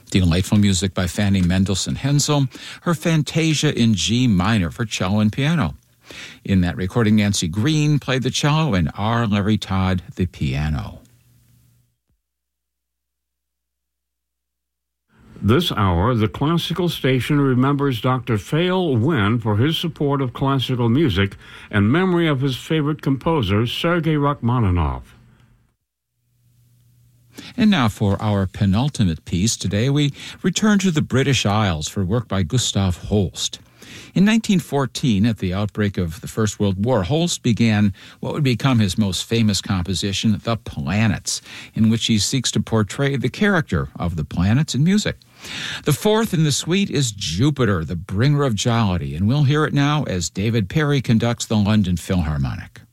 Delightful music by Fanny Mendelssohn Hensel, her Fantasia in G minor for cello and piano. In that recording, Nancy Green played the cello and R. Larry Todd the piano. This hour, the Classical Station remembers Dr. Phale Wynne for his support of classical music and memory of his favorite composer, Sergei Rachmaninoff. And now for our penultimate piece today, we return to the British Isles for work by Gustav Holst. In 1914, at the outbreak of the First World War, Holst began what would become his most famous composition, The Planets, in which he seeks to portray the character of the planets in music. The fourth in the suite is Jupiter, the bringer of jollity, and we'll hear it now as David Perry conducts the London Philharmonic.